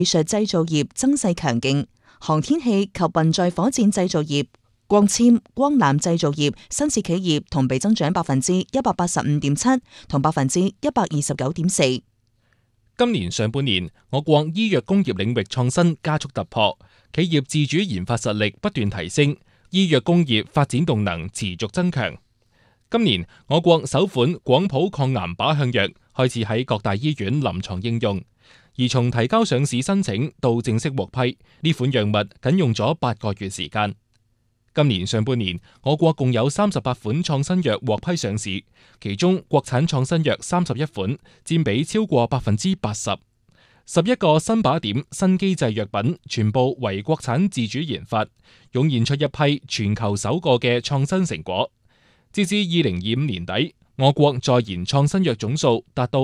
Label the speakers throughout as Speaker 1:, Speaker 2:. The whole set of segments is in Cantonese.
Speaker 1: 技術製造業增勢強勁，航天器及運載火箭製造業、光纖、光纜製造業新設企業同比增長185.7%同129.4%。
Speaker 2: 今年上半年，我國醫藥工業領域創新加速突破，企業自主研發實力不斷提升，醫藥工業發展動能持續增強。今年，我國首款廣譜抗癌靶向藥開始喺各大醫院臨床應用，而從提交上市申請到正式獲批，呢款藥物僅用咗8個月時間。今年上半年，我國共有38款創新藥獲批上市，其中國產創新藥31款，佔比超過80%。11個新靶點、新機製藥品全部為國產自主研發，湧現出一批全球首個嘅創新成果。截至2025年底，我國在研創新藥總數達到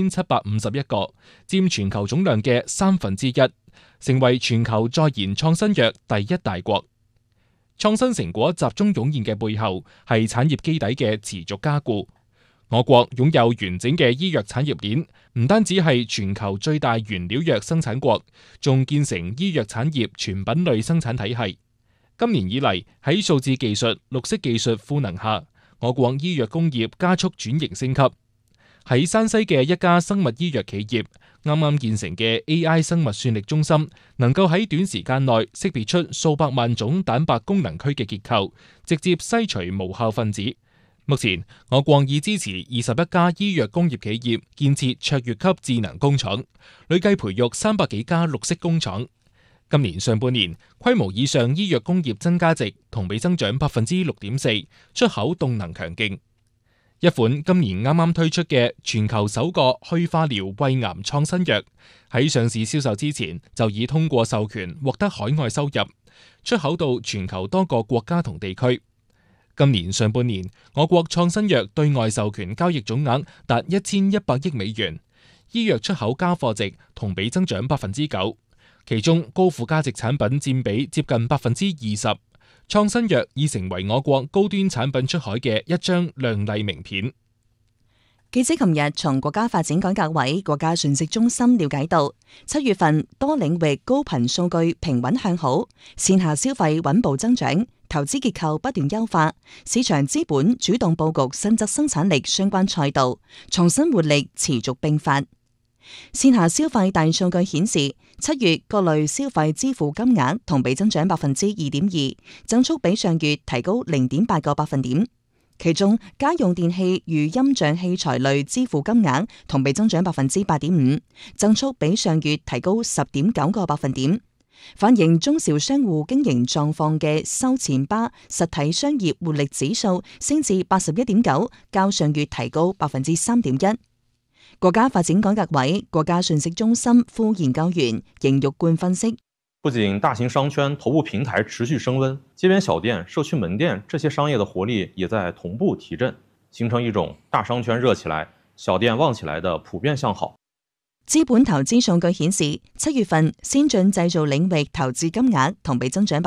Speaker 2: 4751個，佔全球總量嘅1/3，成為全球在研創新藥第一大國。創新成果集中湧現嘅背後，係產業基底嘅持續加固。我國擁有完整嘅醫藥產業鏈，唔單止係全球最大原料藥生產國，仲建成醫藥產業全品類生產體系。今年以嚟，喺數字技術、綠色技術賦能下，我國醫藥工業加速轉型升級。喺山西嘅一家生物醫藥企業，啱啱建成嘅 AI 生物算力中心，能夠喺短時間內識別出數百萬種蛋白功能區嘅結構，直接篩除無效分子。目前，我國已支持21家醫藥工業企業建設卓越級智能工廠，累計培育300幾家綠色工廠。今年上半年，規模以上醫藥工業增加值同比增長6.4%，出口動能強勁。一款今年啱啱推出嘅全球首個去化療胃癌創新藥，喺上市銷售之前就已通過授權獲得海外收入，出口到全球多個國家同地區。今年上半年，我國創新藥對外授權交易總額達1100億美元，醫藥出口交貨值同比增長9%，其中高附加值產品佔比接近20%。創新藥已成為我國高端產品出海嘅一張亮麗名片。
Speaker 1: 記者琴日從國家發展改革委國家信息中心了解到，7月份多領域高頻數據平穩向好，線下消費穩步增長，投資結構不斷優化，市場資本主動佈局新增生產力相關賽道，創新活力持續迸發。線下消費大數據顯示，7月各類消費支付金額同比增長2.2%，增速比上月提高0.8個百分點。其中，家用電器與音像器材類支付金額同比增長8.5%，增速比上月提高10.9個百分點。反映中小商戶經營狀況嘅收錢巴實體商業活力指數升至81.9，較上月提高3.1%。國家發展改革委國家信息中心副研究員邢玉冠分析，
Speaker 3: 不僅大型商圈頭部平台持續升溫，街邊小店、社區門店這些商業的活力也在同步提振，形成一種大商圈熱起來、小店旺起來的普遍向好。
Speaker 1: 資本投資數據顯示，7月份先進製造領域投資金額同比增長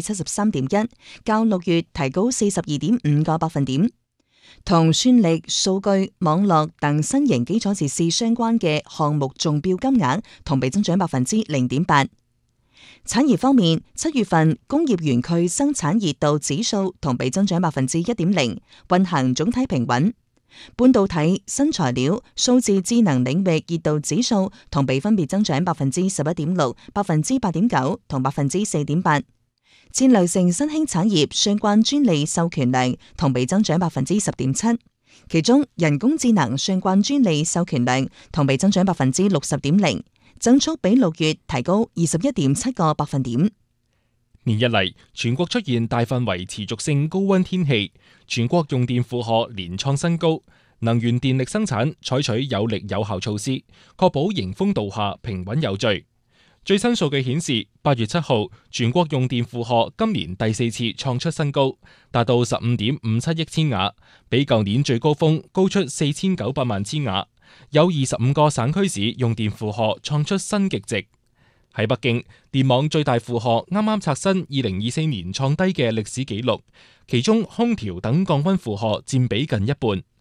Speaker 1: 73.1%，較6月提高42.5個百分點。同算力、數據、網絡等新型基礎設施相關嘅項目中標金額同比增長0.8%。產業方面，7月份工業園區生產熱度指數同比增長1.0%，運行總體平穩。半導體、新材料、數字智能領域熱度指數同比分別增長11.6%、8.9%同4.8%。戰略性新興產業相關專利授權量同比增長10.7%，其中人工智能相關專利授權量同比增長60.0%，增速比6月提高21.7個百分點。
Speaker 2: 連日嚟，全國出現大範圍持續性高溫天氣，全國用電負荷連創新高，能源電力生產採取有力有效措施，確保迎風度夏平穩有序。最新數據顯示，8月7號全國用電負荷今年第4次創出新高，達到15.57億千瓦，比舊年最高峰高出4900萬千瓦。有25個省區市用電負荷創出新極值。喺北京，電網最大負荷啱啱刷新2024年創低嘅歷史紀錄，其中空調等降溫負荷佔比近一半。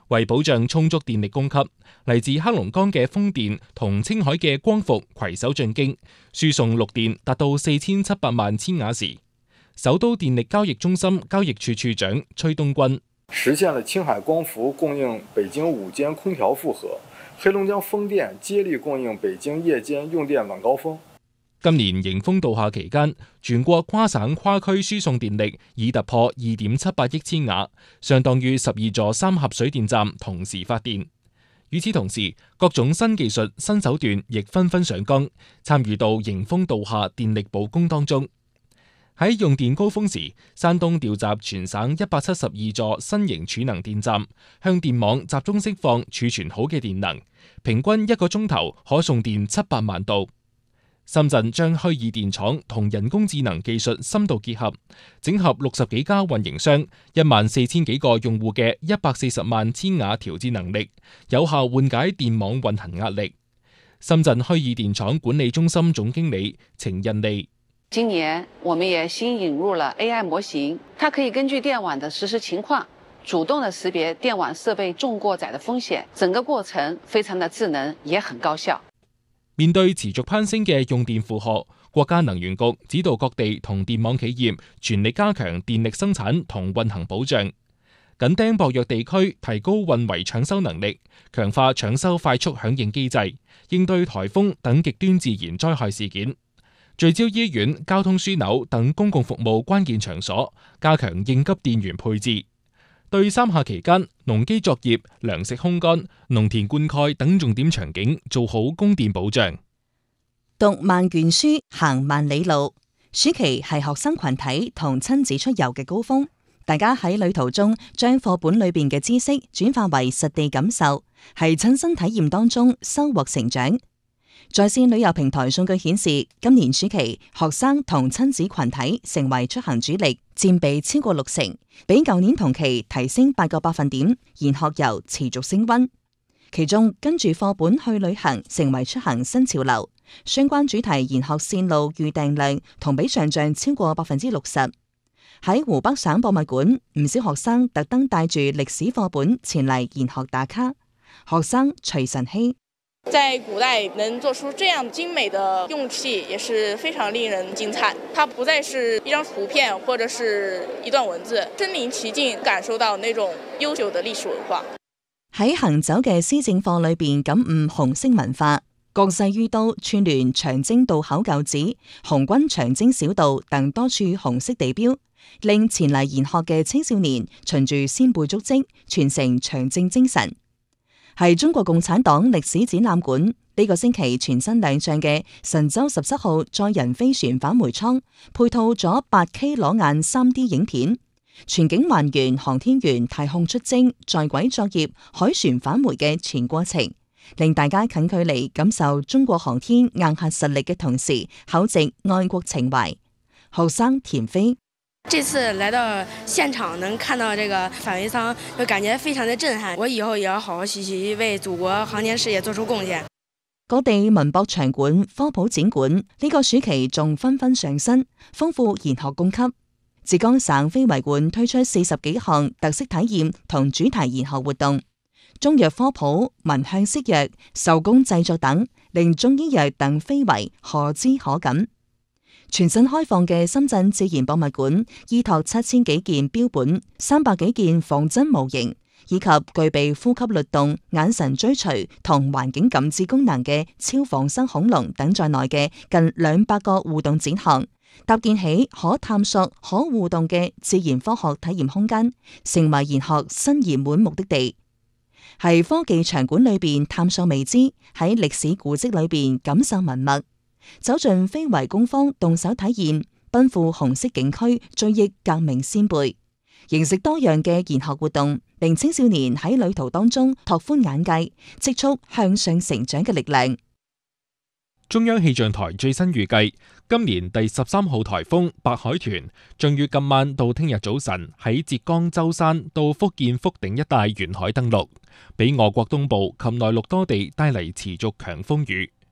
Speaker 2: 為保障充足電力供給，嚟自黑龍江嘅風電同青海嘅光伏攜手進京，輸送綠電達到4700萬千瓦時，首都電力交易中心交易處處長崔東軍
Speaker 4: 實現了青海光伏供應北京5間空調負荷，黑龍江風電接力供應北京夜間用電晚高峰。
Speaker 2: 今年迎風倒夏期間，全國跨省跨區輸送電力已突破2.78億千瓦，相當於12座三峽水電站同時發電。與此同時，各種新技術、新手段亦紛紛上崗，參與到迎風倒夏電力補供當中。喺用電高峰時，山東調集全省172座新型儲能電站，向電網集中釋放儲存好嘅電能，平均1個鐘頭可送電700萬度。深圳將虛擬電廠同人工智能技術深度結合，整合60幾家運營商、14000幾個用戶嘅140萬千瓦調節能力，有效緩解電網運行壓力。深圳虛擬電廠管理中心總經理程印利：
Speaker 5: 今年我們也新引入了 AI 模型，它可以根據電網的實時情況，主動的識別電網設備重過載的風險，整個過程非常的智能，也很高效。
Speaker 2: 面對持續攀升嘅用電負荷，國家能源局指導各地同電網企業全力加強電力生產同運行保障，緊盯薄弱地區提高運維搶修能力，強化搶修快速響應機制，應對颱風等極端自然災害事件，聚焦醫院、交通樞紐等公共服務關鍵場所，加強應急電源配置。對三夏期間農機作業、糧食烘乾、農田灌溉等重點場景做好供電保障。
Speaker 1: 讀萬卷書，行萬里路。暑期係學生群體同親子出遊嘅高峰，大家喺旅途中將課本裏邊嘅知識轉化為實地感受，係親身體驗當中收穫成長。在線旅遊平台數據顯示，今年暑期學生同親子群體成為出行主力，佔比超過60%，比舊年同期提升8個百分點，研學遊持續升溫。其中跟住課本去旅行成為出行新潮流，相關主題研學線路預訂量同比上漲超過60%。喺湖北省博物館，唔少學生特登帶住歷史課本前嚟研學打卡。學生徐晨曦：
Speaker 6: 在古代能做出這樣精美的用器也是非常令人驚嘆，它不再是一張圖片或者是一段文字，身臨其境感受到那種悠久的歷史文化。
Speaker 1: 喺行走嘅施政課裏邊感悟紅色文化，國際于都串聯長征渡口舊址、紅軍長征小道等多處紅色地標，令前嚟研學嘅青少年循住先輩足跡，傳承長征精神。係中國共產黨歷史展覽館呢個星期全新亮相嘅神舟17號載人飛船返回艙，配套咗8K 裸眼 3D 影片，全景還原航天員太空出征、在軌作業、海船返回嘅全過程，令大家近距離感受中國航天硬核實力嘅同時，厚植愛國情懷。學生田飛：
Speaker 7: 這次來到現場，能看到這個返回艙，就感覺非常的震撼。我以後也要好好學習，為祖國航天事業做出貢獻。
Speaker 1: 各地文博場館、科普展館呢個暑期仲紛紛上新，豐富研學供給。浙江省非遺館推出40幾項特色體驗同主題研學活動，中藥科普、聞香識藥、手工製作等，令中醫藥等非遺可知可感。全新開放嘅深圳自然博物館，依託7000幾件標本、300幾件仿真模型，以及具備呼吸律動、眼神追隨同環境感知功能嘅超仿生恐龍等在內嘅近200個互動展項，搭建起可探索、可互動嘅自然科學體驗空間，成為研學新熱門目的地。喺科技場館裏邊探索未知，喺歷史古蹟裏邊感受文物。走進非遺工坊動手體驗，奔赴紅色景區追憶革命先輩，形式多樣嘅研學活動，令青少年喺旅途當中拓寬眼界，積蓄向上成長嘅力量。
Speaker 2: 中央氣象台最新預計，今年第13號颱風白海豚將於今晚到聽日早晨喺浙江舟山到福建福鼎一帶沿海登陸，俾我國東部及內陸多地帶嚟持續強風雨。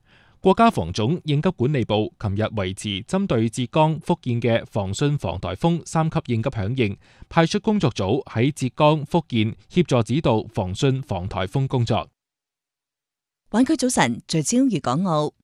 Speaker 2: 國家防總應急管理部琴日維持針對浙江、福建嘅防汛防颱風3級應急響應，派出工作組喺浙江、福建協助指導防汛防颱風工作。
Speaker 1: 灣區早晨聚焦粵港澳。